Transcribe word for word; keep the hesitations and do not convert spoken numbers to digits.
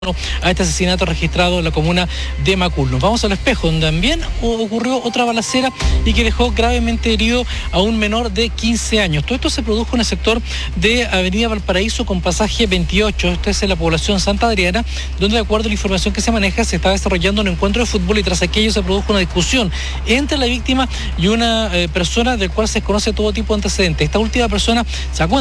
a este asesinato registrado en la comuna de Macul. Nos vamos al Espejo, donde también ocurrió otra balacera y que dejó gravemente herido a un menor de quince años. Todo esto se produjo en el sector de Avenida Valparaíso con pasaje veintiocho. Esto es en la población Santa Adriana, donde de acuerdo a la información que se maneja se está desarrollando un encuentro de fútbol y tras aquello se produjo una discusión entre la víctima y una eh, persona del cual se conoce todo tipo de antecedentes. Esta última persona sacó una